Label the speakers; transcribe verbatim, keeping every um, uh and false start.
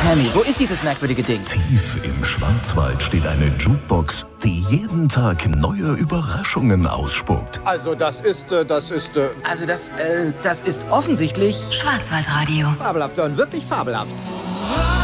Speaker 1: Tammy, wo ist dieses merkwürdige Ding?
Speaker 2: Tief im Schwarzwald steht eine Jukebox, die jeden Tag neue Überraschungen ausspuckt.
Speaker 3: Also das ist, äh, das ist... Äh
Speaker 1: Also das, äh, das ist offensichtlich...
Speaker 4: Schwarzwaldradio.
Speaker 3: Fabelhaft, Don, wirklich fabelhaft.